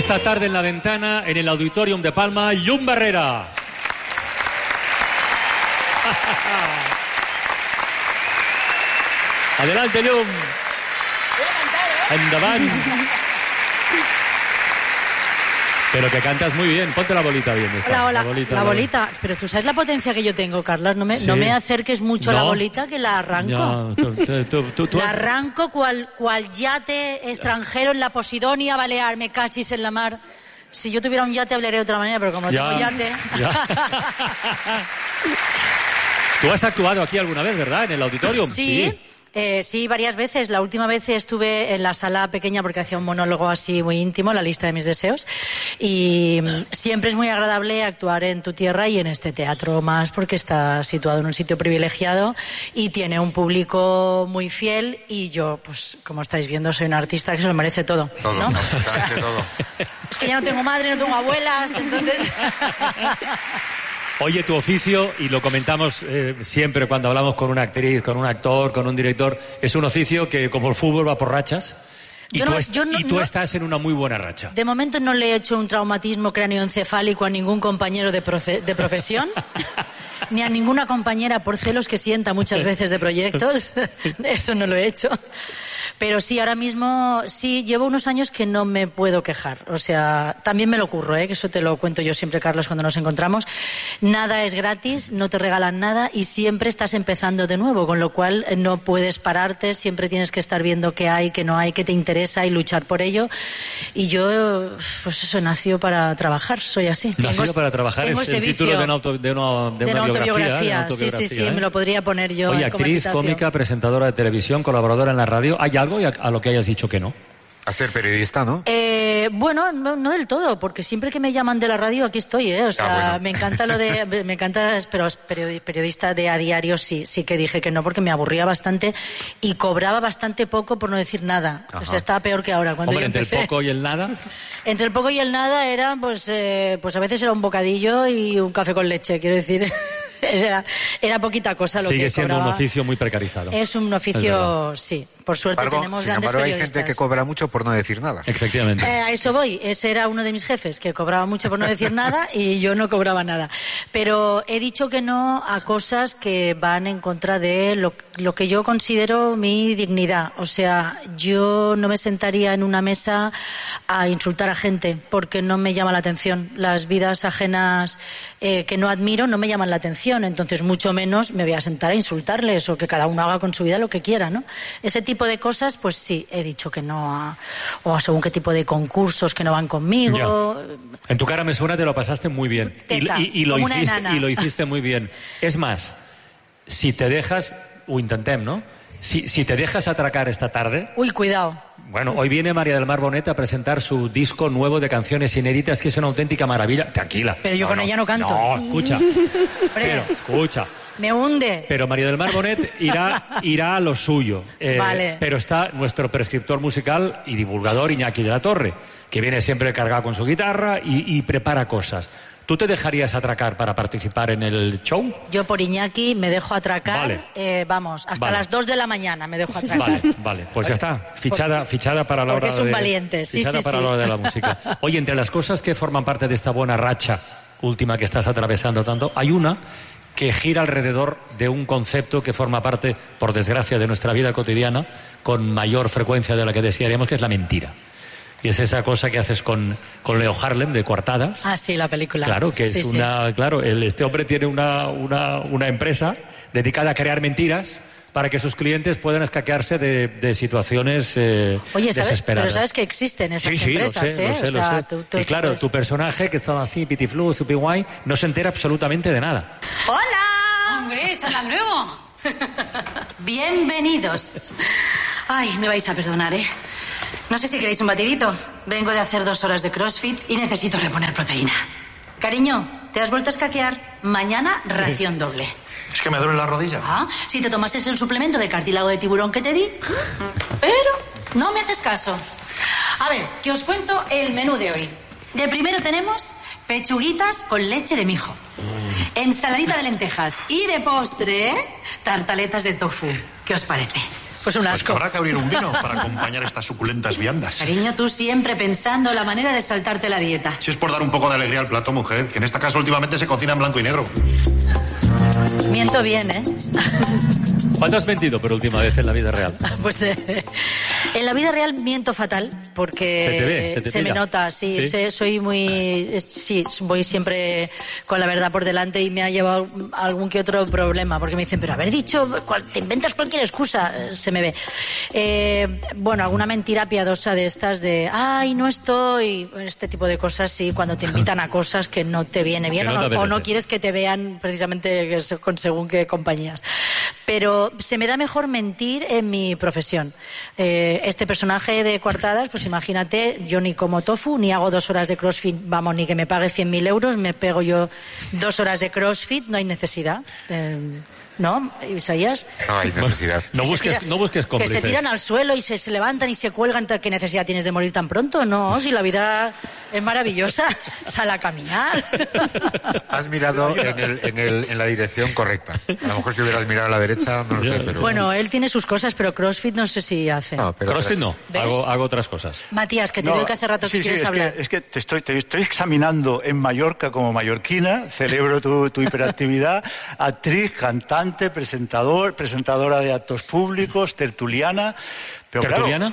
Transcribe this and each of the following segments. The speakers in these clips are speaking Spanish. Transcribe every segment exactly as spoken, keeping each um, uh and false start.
Esta tarde en La Ventana, en el Auditorium de Palma, Llum Barrera. Adelante, Llum. Voy a cantar, ¿eh? Endavant. Pero que cantas muy bien. Ponte la bolita bien. Esta. Hola, hola. La bolita. La la... bolita. Pero tú sabes la potencia que yo tengo, Carlos. No me, Sí. no me acerques mucho a No. la bolita que la arranco. No, tú, tú, tú, tú, tú La has... arranco cual, cual yate extranjero en la Posidonia Balear. Me cachis en la mar. Si yo tuviera un yate hablaría de otra manera, pero como no Ya, tengo yate... ya. Tú has actuado aquí alguna vez, ¿verdad? En el Auditorium. Sí. Eh, sí, varias veces. La última vez estuve en la sala pequeña porque hacía un monólogo así muy íntimo, la lista de mis deseos. Y mm, siempre es muy agradable actuar en tu tierra y en este teatro más porque está situado en un sitio privilegiado y tiene un público muy fiel. Y yo, pues como estáis viendo, soy un artista que se lo merece todo. Todo, ¿no? absolutamente todo. Es que ya no tengo madre, no tengo abuelas, entonces... Oye, tu oficio, y lo comentamos eh, siempre cuando hablamos con una actriz, con un actor, con un director, es un oficio que, como el fútbol, va por rachas. Y Yo tú, no- est- yo no- y tú no- estás en una muy buena racha. De momento no le he hecho un traumatismo cráneoencefálico a ningún compañero de, proce- de profesión, ni a ninguna compañera por celos que sienta muchas veces de proyectos. Eso no lo he hecho. Pero sí, ahora mismo sí, llevo unos años que no me puedo quejar. O sea, también me lo curro, ¿eh? Que eso te lo cuento yo siempre, Carlos, cuando nos encontramos. Nada es gratis, no te regalan nada y siempre estás empezando de nuevo, con lo cual eh, no puedes pararte, siempre tienes que estar viendo qué hay, qué no hay, qué te interesa y luchar por ello. Y yo, pues eso, nació para trabajar, soy así. Nacido Tengo- para trabajar tengo es ese el vicio título de una, auto- de una, de de una una biografía. autobiografía. de una Sí, sí, sí, autobiografía, ¿eh? me lo podría poner yo Oye, como actriz, epitafio. cómica, presentadora de televisión, colaboradora en la radio. ¿Hay algo a, a lo que hayas dicho que no? A ser periodista, ¿no? Eh, bueno, no, no del todo, porque siempre que me llaman de la radio aquí estoy, ¿eh? O sea, Ah, bueno. me encanta lo de, me encanta, pero periodi- periodista de a diario sí, sí que dije que no, porque me aburría bastante y cobraba bastante poco por no decir nada. O Ajá. sea, estaba peor que ahora cuando Hombre, yo entre el empecé. poco y el nada. Entre el poco y el nada era, pues, eh, pues a veces era un bocadillo y un café con leche, quiero decir. Era, era poquita cosa lo Sigue que siendo cobraba. un oficio muy precarizado. Es un Es oficio, sí. Por suerte Sin embargo, tenemos sin grandes embargo, hay periodistas. gente que cobra mucho por no decir nada. Efectivamente. Eh, a eso voy. Ese era uno de mis jefes, que cobraba mucho por no decir nada y yo no cobraba nada. Pero he dicho que no a cosas que van en contra de lo, lo que yo considero mi dignidad. O sea, yo no me sentaría en una mesa a insultar a gente porque no me llama la atención. Las vidas ajenas eh, que no admiro no me llaman la atención. Entonces, mucho menos me voy a sentar a insultarles o que cada uno haga con su vida lo que quiera, ¿no? Ese tipo de cosas, pues sí, he dicho que no a, o a según qué tipo de concursos que no van conmigo. En tu cara me suena, te lo pasaste muy bien. Y, Teta, y- y lo como una hiciste, enana. y lo hiciste muy bien. Es más, si te dejas, o intentem, ¿no? Si, si te dejas atracar esta tarde, Uy, cuidado. bueno, hoy viene María del Mar Bonet a presentar su disco nuevo de canciones inéditas, que es una auténtica maravilla. Tranquila. Pero yo con ella no canto. No, escucha. Pero, escucha. Me hunde. Pero María del Mar Bonet irá, irá a lo suyo. Eh, Vale. Pero está nuestro prescriptor musical y divulgador Iñaki de la Torre, que viene siempre cargado con su guitarra y, y prepara cosas. ¿Tú te dejarías atracar para participar en el show? Yo por Iñaki me dejo atracar, Vale. eh, vamos, hasta Vale. las dos de la mañana me dejo atracar. Vale, vale, pues ya está. Fichada, fichada para la Porque hora es un de, valiente, sí, fichada sí, para sí. la hora de la música. Oye, entre las cosas que forman parte de esta buena racha última que estás atravesando tanto, hay una que gira alrededor de un concepto que forma parte, por desgracia, de nuestra vida cotidiana con mayor frecuencia de la que desearíamos, que es la mentira. Y es esa cosa que haces con, con Leo Harlem de Coartadas. Ah, sí, la película. Claro, que Sí, es sí. una... Claro, el, este hombre tiene una, una, una empresa dedicada a crear mentiras para que sus clientes puedan escaquearse de, de situaciones eh, Oye, ¿sabes? desesperadas. Pero sabes que existen esas Sí, sí, lo empresas, sé, ¿eh? lo sé, O lo sea, sé. tú- tú- Y claro, pues- tu personaje, que está así, pitiflu, super guay, no se entera absolutamente de nada. ¡Hola! ¡Hombre, chaval nuevo! Bienvenidos. Ay, me vais a perdonar, ¿eh? No sé si queréis un batidito. Vengo de hacer dos horas de CrossFit y necesito reponer proteína. Cariño, ¿te has vuelto a escaquear? Mañana ración doble. Es que me duele la rodilla. Ah, si te tomases el suplemento de cartílago de tiburón que te di. Pero no me haces caso. A ver, que os cuento el menú de hoy. De primero tenemos pechuguitas con leche de mijo, ensaladita de lentejas y de postre, tartaletas de tofu. ¿Qué os parece? Pues un asco. Pues habrá que abrir un vino para acompañar estas suculentas viandas. Cariño, tú siempre pensando la manera de saltarte la dieta. Si es por dar un poco de alegría al plato, mujer, que en este caso últimamente se cocina en blanco y negro. Miento bien, ¿eh? ¿Cuándo has mentido por última vez en la vida real? Pues eh, en la vida real miento fatal porque Se te ve, se te se me tira. nota, sí, ¿Sí? sé- soy muy, eh, sí, voy siempre con la verdad por delante y me ha llevado algún que otro problema porque me dicen, pero haber dicho, cual- te inventas cualquier excusa, eh, se me ve. Eh, bueno, alguna mentira piadosa de estas de, ay, no estoy, este tipo de cosas, sí, cuando te invitan a cosas que no te viene bien Que no o, te no, o no apetece. quieres que te vean precisamente que se- con según qué compañías. Pero se me da mejor mentir en mi profesión. Eh, este personaje de Coartadas, pues imagínate, yo ni como tofu, ni hago dos horas de CrossFit, vamos, ni que me pague cien mil euros, me pego yo dos horas de CrossFit, no hay necesidad. Eh, ¿No, Isaías? No hay necesidad. No Que se busques, tira- no busques Que cómplices. se tiran al suelo y se, se levantan y se cuelgan. ¿Qué necesidad tienes de morir tan pronto? No, si la vida es maravillosa, sal a caminar. Has mirado en, el, en, el, en la dirección correcta. A lo mejor si hubieras mirado a la derecha, no lo sé, pero... Bueno, él tiene sus cosas, pero CrossFit no sé si hace. No, pero- CrossFit no, ¿Ves? hago, hago otras cosas. Matías, que te No, veo que hace rato sí, que sí, quieres es hablar. Que, es que te estoy, te estoy examinando en Mallorca como mallorquina, celebro tu, tu hiperactividad, actriz, cantante, presentador, presentadora de actos públicos, tertuliana. Pero claro, ¿Tertuliana?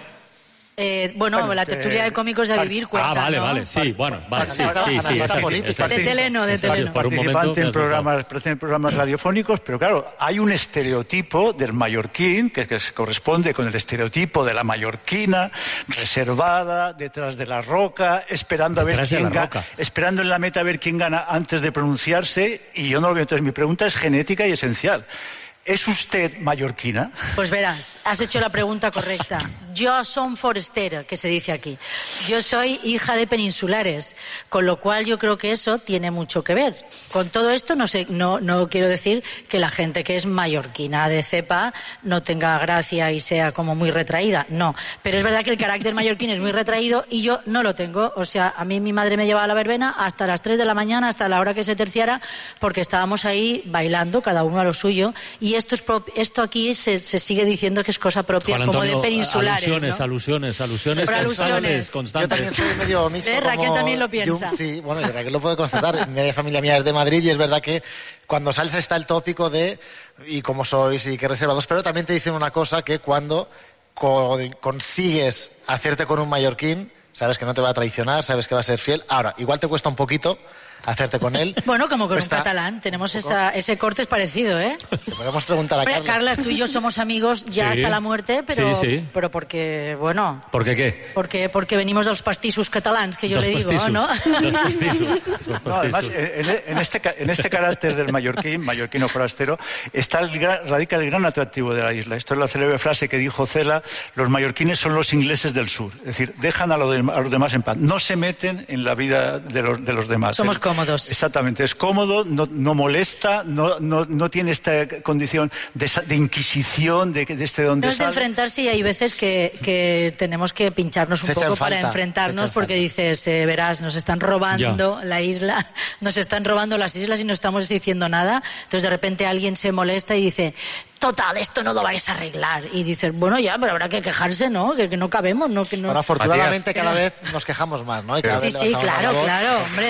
Eh, bueno, Bueno, la tertulia eh, de cómicos de par- vivir cuenta, Ah, vale, ¿no? vale, sí, bueno, vale, sí, sí, Analista- sí, es analista así, política. es así. De Teleno, de Es así, Teleno. por un momento participante me en has gustado. programas, participante en programas radiofónicos, pero claro, hay un estereotipo del mallorquín que, que se corresponde con el estereotipo de la mallorquina, reservada, detrás de la roca, esperando a ver Detrás de quién la gana, roca. esperando en la meta a ver quién gana antes de pronunciarse, y yo no lo veo. Entonces mi pregunta es genética y esencial. ¿Es usted mallorquina? Pues verás, has hecho la pregunta correcta. Yo soy forastera, que se dice aquí. Yo soy hija de peninsulares, con lo cual yo creo que eso tiene mucho que ver. Con todo esto no sé, no, no quiero decir que la gente que es mallorquina de cepa no tenga gracia y sea como muy retraída, no. Pero es verdad que el carácter mallorquín es muy retraído y yo no lo tengo. O sea, a mí mi madre me llevaba a la verbena hasta las tres de la mañana, hasta la hora que se terciara, porque estábamos ahí bailando, cada uno a lo suyo, y esto es pro- esto aquí se, se sigue diciendo que es cosa propia Juan como Antonio, de peninsulares, alusiones, ¿no? alusiones, alusiones, Por constantes, alusiones. Yo constantes. también soy medio mixto. ¿Ves? Raquel como también lo piensa. Jung. Sí, bueno, y Raquel lo puede constatar. Media familia mía es de Madrid y es verdad que cuando sales está el tópico de y cómo sois y qué reservados, pero también te dicen una cosa que cuando co- consigues hacerte con un mallorquín, sabes que no te va a traicionar, sabes que va a ser fiel. Ahora, igual te cuesta un poquito hacerte con él. Bueno, como con Cuesta un catalán, tenemos un poco. esa, ese corte es parecido, ¿eh? Le podemos preguntar a Hombre, Carla. Carlas, tú y yo somos amigos ya Sí. hasta la muerte, pero, Sí, sí. pero porque, bueno, ¿Por qué qué? porque, porque venimos dels pastissos catalans, que yo Dos le digo, pastissos, ¿no? dos pastissos, dos No, además, pastissos. en, en este, ca- en este carácter del mallorquín, mallorquino forastero, está el gran- radica el gran atractivo de la isla. Esto es la célebre frase que dijo Cela: los mallorquines son los ingleses del sur. Es decir, dejan a, lo de- a los demás en paz. No se meten en la vida de los, de los demás. Somos El- cómodos. Exactamente, es cómodo, no, no molesta, no, no, no tiene esta condición de, sa- de inquisición, de, de este donde No es de sale. enfrentarse y hay veces que, que tenemos que pincharnos un Se echan poco para falta, se enfrentarnos echan porque falta. dices, eh, verás, nos están robando la isla, nos están robando las islas y no estamos diciendo nada. Entonces de repente alguien se molesta y dice, total, esto no lo vais a arreglar. Y dices, bueno, ya, pero habrá que quejarse, ¿no? Que, que no cabemos, ¿no? Que no... Bueno, afortunadamente Matías. cada vez nos quejamos más, ¿no? Y cada Sí, vez le sí, bajamos la claro, voz. claro, hombre.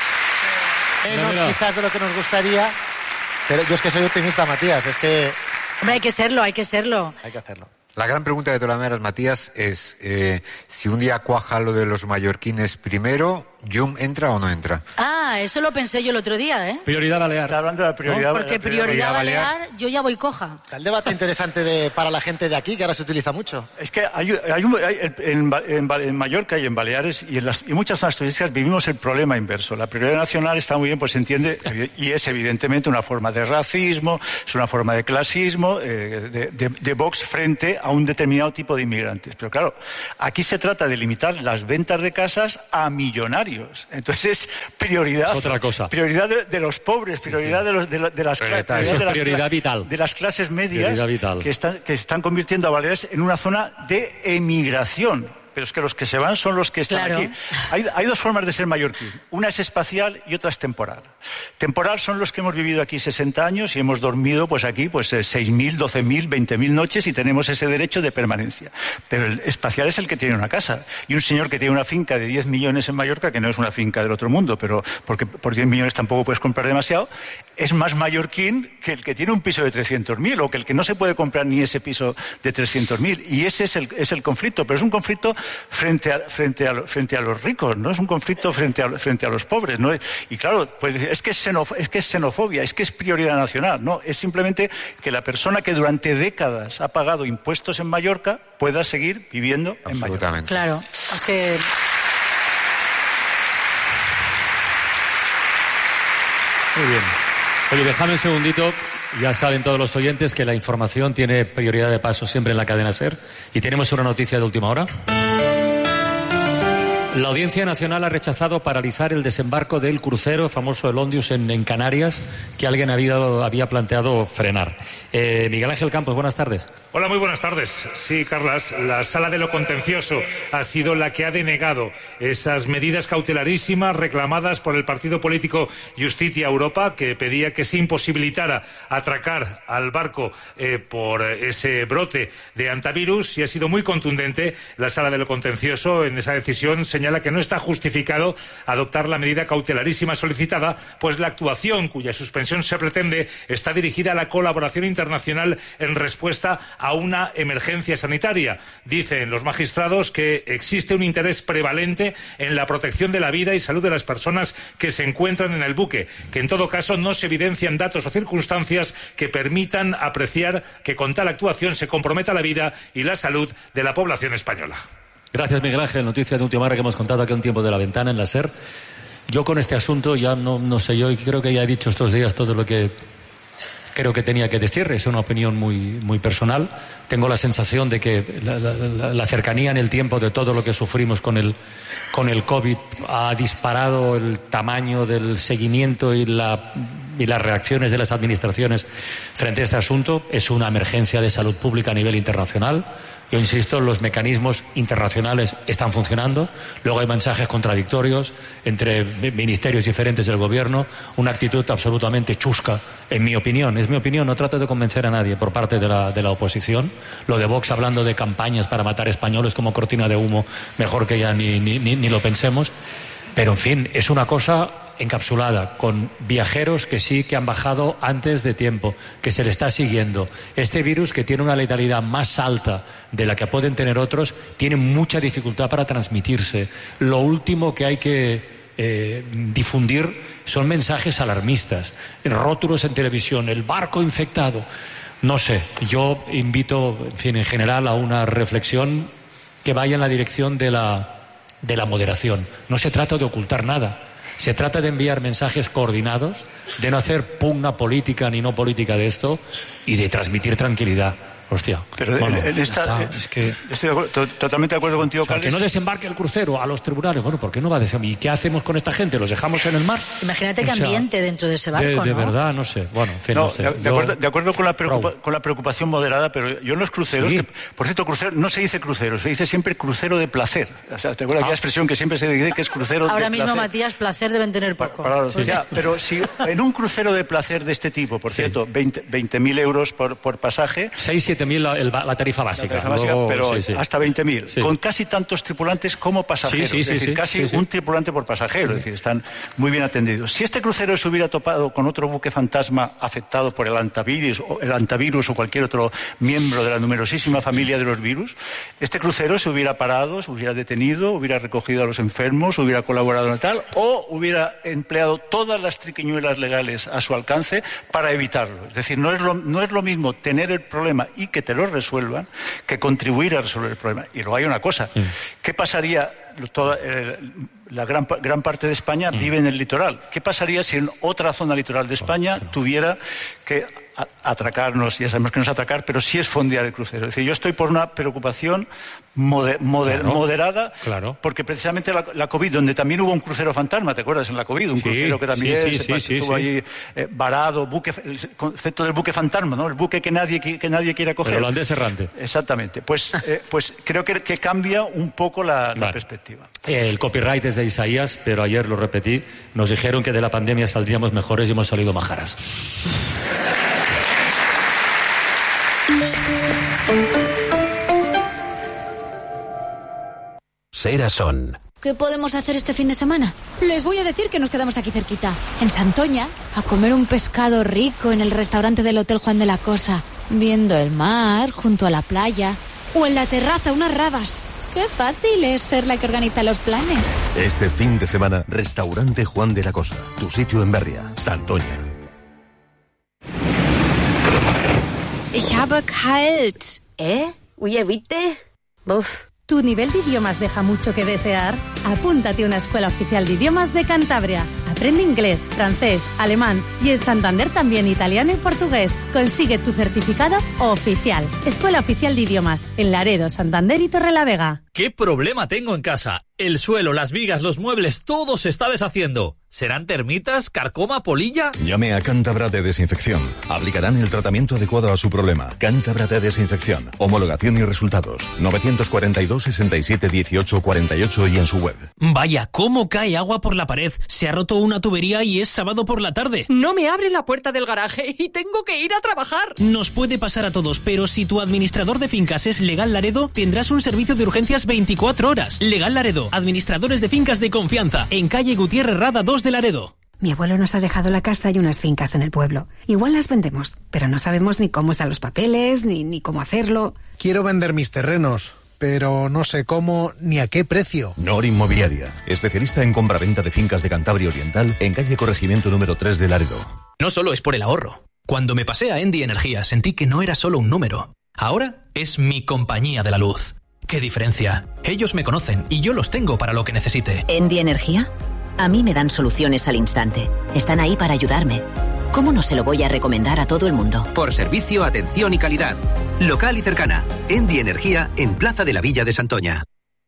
Menos No, no, no. quizás de lo que nos gustaría, pero yo es que soy optimista, Matías, es que Hombre, hay que serlo, hay que serlo. hay que hacerlo. La gran pregunta de todas maneras, Matías, es eh, si un día cuaja lo de los mallorquines primero, ¿Jum entra o no entra? Ah, eso lo pensé yo el otro día, ¿eh? Prioridad Está balear. hablando de la prioridad. Porque la prioridad balear. balear, yo ya voy coja. El debate interesante de, para la gente de aquí, que ahora se utiliza mucho. Es que hay, hay un- hay- en, Ba- en Ba- en Mallorca y en Baleares y en, las, y muchas zonas turísticas vivimos el problema inverso. La prioridad nacional está muy bien, pues se entiende, y es evidentemente una forma de racismo, es una forma de clasismo, eh, de, de- de Vox frente a un determinado tipo de inmigrantes. Pero claro, aquí se trata de limitar las ventas de casas a millonarios. Entonces es prioridad. Otra cosa. Prioridad de, de los pobres, prioridad de, los, de, la- de las, cla- Prioritario. prioridad de las Prioridad clas- vital. de las clases medias Prioridad vital. que están, que están convirtiendo a Baleares en una zona de emigración. pero es que los que se van son los que están Claro. aquí. Hay, hay dos formas de ser mallorquín. Una es espacial y otra es temporal. Temporal son los que hemos vivido aquí sesenta años y hemos dormido pues aquí pues seis mil, doce mil, veinte mil noches y tenemos ese derecho de permanencia. Pero el espacial es el que tiene una casa. Y un señor que tiene una finca de diez millones en Mallorca, que no es una finca del otro mundo, pero porque por diez millones tampoco puedes comprar demasiado, es más mallorquín que el que tiene un piso de trescientos mil o que el que no se puede comprar ni ese piso de trescientos mil. Y ese es el, es el conflicto, pero es un conflicto frente a, frente a, frente a los ricos, no es un conflicto frente a, frente a los pobres. ¿No? Y claro, pues es que es, xenof- es que es xenofobia, es que es prioridad nacional. No, es simplemente que la persona que durante décadas ha pagado impuestos en Mallorca pueda seguir viviendo en Mallorca. Absolutamente. Claro, es que... Muy bien. Oye, dejadme un segundito. Ya saben todos los oyentes que la información tiene prioridad de paso siempre en la cadena SER. Y tenemos una noticia de última hora. La Audiencia Nacional ha rechazado paralizar el desembarco del crucero famoso el Ondius en, en Canarias, que alguien había, había planteado frenar. Eh, Miguel Ángel Campos, buenas tardes. Hola, muy buenas tardes. Sí, Carlas, la Sala de lo Contencioso ha sido la que ha denegado esas medidas cautelarísimas reclamadas por el partido político Justicia Europa, que pedía que se imposibilitara atracar al barco eh, por ese brote de antivirus, y ha sido muy contundente la Sala de lo Contencioso en esa decisión. Señala que no está justificado adoptar la medida cautelarísima solicitada, pues la actuación cuya suspensión se pretende está dirigida a la colaboración internacional en respuesta a una emergencia sanitaria. Dicen los magistrados que existe un interés prevalente en la protección de la vida y salud de las personas que se encuentran en el buque, que en todo caso no se evidencian datos o circunstancias que permitan apreciar que con tal actuación se comprometa la vida y la salud de la población española. Gracias, Miguel Ángel. Noticias de última hora que hemos contado aquí un tiempo de la ventana en la SER. Yo con este asunto ya no, no sé, yo creo que ya he dicho estos días todo lo que creo que tenía que decir. Es una opinión muy, muy personal. Tengo la sensación de que la, la, la cercanía en el tiempo de todo lo que sufrimos con el, con el COVID ha disparado el tamaño del seguimiento y la... y las reacciones de las administraciones frente a este asunto. Es una emergencia de salud pública a nivel internacional. Yo insisto, los mecanismos internacionales están funcionando. Luego hay mensajes contradictorios entre ministerios diferentes del gobierno. Una actitud absolutamente chusca, en mi opinión. Es mi opinión, no trato de convencer a nadie por parte de la, de la oposición. Lo de Vox hablando de campañas para matar españoles como cortina de humo, mejor que ya ni, ni, ni, ni lo pensemos. Pero, en fin, es una cosa encapsulada, con viajeros que sí que han bajado antes de tiempo, que se le está siguiendo. Este virus, que tiene una letalidad más alta de la que pueden tener otros, tiene mucha dificultad para transmitirse. Lo último que hay que eh, difundir son mensajes alarmistas, rótulos en televisión, el barco infectado. No sé, yo invito, en fin, en general, a una reflexión que vaya en la dirección de la, de la moderación. No se trata de ocultar nada. Se trata de enviar mensajes coordinados, de no hacer pugna política ni no política de esto y de transmitir tranquilidad. Hostia. Pero bueno, él, él está, está, eh, es que... Estoy de acuerdo, to, totalmente de acuerdo contigo, O sea, Carles. que no desembarque el crucero a los tribunales. Bueno, ¿por qué no va a desembarcar? ¿Y qué hacemos con esta gente? ¿Los dejamos en el mar? Imagínate qué O sea, ambiente dentro de ese barco, de, de ¿no? verdad, no sé. Bueno, en fin, No, no sé. de, de Yo- acuerdo, de acuerdo con, la preocupa- Bravo. con la preocupación moderada, pero yo en los cruceros, Sí. que, por cierto, crucero, no se dice crucero, se dice siempre crucero de placer. O sea, ¿te acuerdas Ah. aquella expresión que siempre se dice que es crucero de Ahora placer? mismo, Matías, placer deben tener poco. Para- Pues ya, pero si en un crucero de placer de este tipo, por Sí. cierto, veinte mil euros por, por pasaje, seis, siete mil la, el- la tarifa básica. la tarifa básica, Luego, pero sí, sí. hasta veinte mil, Sí. con casi tantos tripulantes como pasajeros. Sí, sí, sí, es decir, sí, casi sí, sí. un tripulante por pasajero, es decir, están muy bien atendidos. Si este crucero se hubiera topado con otro buque fantasma afectado por el antivirus, o el antivirus o cualquier otro miembro de la numerosísima familia de los virus, este crucero se hubiera parado, se hubiera detenido, hubiera recogido a los enfermos, hubiera colaborado en tal, o hubiera empleado todas las triquiñuelas legales a su alcance para evitarlo. Es decir, no es lo, no es lo mismo tener el problema y que te lo resuelvan que contribuir a resolver el problema. Y luego hay una cosa, ¿qué pasaría? Toda, eh, la gran, pa- gran parte de España vive en el litoral. ¿Qué pasaría si en otra zona litoral de España tuviera que atracarnos, ya sabemos que no es atracar, pero sí es fondear el crucero. Es decir, yo estoy por una preocupación moder, moder, claro, moderada, claro. porque precisamente la, la COVID, donde también hubo un crucero fantasma, ¿te acuerdas? En la COVID, un sí, crucero que también sí, sí, se, sí, estuvo sí, ahí eh, varado, buque, el concepto del buque fantasma, ¿no? El buque que nadie, que, que nadie quiere coger. El holandés errante. Exactamente. Pues, eh, pues creo que, que cambia un poco la, vale. la perspectiva. El copyright es de Isaías, pero ayer lo repetí, nos dijeron que de la pandemia saldríamos mejores y hemos salido majaras. Serasón. ¿Qué podemos hacer este fin de semana? Les voy a decir que nos quedamos aquí cerquita, en Santoña, a comer un pescado rico en el restaurante del Hotel Juan de la Cosa, viendo el mar junto a la playa, o en la terraza unas rabas. Qué fácil es ser la que organiza los planes. Este fin de semana, Restaurante Juan de la Cosa, tu sitio en Berria, Santoña. Ich habe kalt. ¿Eh? Oye, ¿viste? Uf. ¿Tu nivel de idiomas deja mucho que desear? Apúntate a una escuela oficial de idiomas de Cantabria. Aprende inglés, francés, alemán y en Santander también italiano y portugués. Consigue tu certificado oficial. Escuela Oficial de Idiomas en Laredo, Santander y Torrelavega. ¿Qué problema tengo en casa? El suelo, las vigas, los muebles, todo se está deshaciendo. ¿Serán termitas, carcoma, polilla? Llame a Cántabra de Desinfección. Aplicarán el tratamiento adecuado a su problema. Cántabra de Desinfección. Homologación y resultados. novecientos cuarenta y dos, sesenta y siete, dieciocho, cuarenta y ocho y en su web. Vaya, ¿cómo cae agua por la pared? Se ha roto una tubería y es sábado por la tarde. No me abre la puerta del garaje y tengo que ir a trabajar. Nos puede pasar a todos, pero si tu administrador de fincas es Legal Laredo, tendrás un servicio de urgencias veinticuatro horas. Legal Laredo, administradores de fincas de confianza, en calle Gutiérrez Rada dos de Laredo. Mi abuelo nos ha dejado la casa y unas fincas en el pueblo. Igual las vendemos, pero no sabemos ni cómo están los papeles, ni, ni cómo hacerlo. Quiero vender mis terrenos, pero no sé cómo ni a qué precio. Nor Inmobiliaria, especialista en compraventa de fincas de Cantabria Oriental, en calle Corregimiento número tres de Laredo. No solo es por el ahorro. Cuando me pasé a Endy Energía sentí que no era solo un número. Ahora es mi compañía de la luz. ¡Qué diferencia! Ellos me conocen y yo los tengo para lo que necesite. ¿Endy Energía? A mí me dan soluciones al instante. Están ahí para ayudarme. ¿Cómo no se lo voy a recomendar a todo el mundo? Por servicio, atención y calidad. Local y cercana. Endy Energía en Plaza de la Villa de Santoña.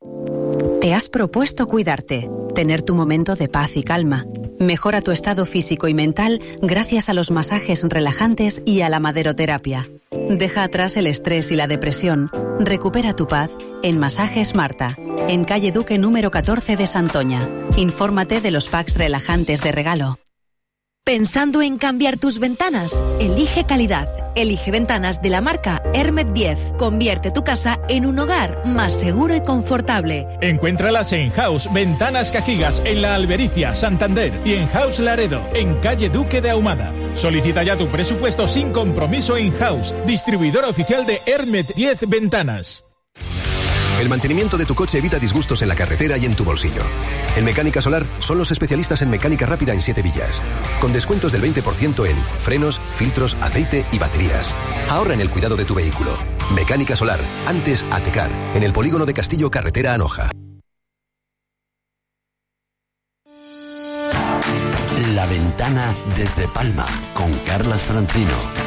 Te has propuesto cuidarte, tener tu momento de paz y calma. Mejora tu estado físico y mental gracias a los masajes relajantes y a la maderoterapia. Deja atrás el estrés y la depresión. Recupera tu paz en Masajes Marta, en calle Duque número catorce de Santoña. Infórmate de los packs relajantes de regalo. ¿Pensando en cambiar tus ventanas? Elige calidad. Elige ventanas de la marca Hermet diez. Convierte tu casa en un hogar más seguro y confortable. Encuéntralas en House Ventanas Cajigas, en La Albericia, Santander, y en House Laredo, en calle Duque de Ahumada. Solicita ya tu presupuesto sin compromiso en House, distribuidor oficial de Hermet diez Ventanas. El mantenimiento de tu coche evita disgustos en la carretera y en tu bolsillo. En Mecánica Solar son los especialistas en mecánica rápida en Siete Villas, con descuentos del veinte por ciento en frenos, filtros, aceite y baterías. Ahorra en el cuidado de tu vehículo. Mecánica Solar, antes Atecar, en el polígono de Castillo, carretera Anoja. La Ventana desde Palma, con Carlas Francino.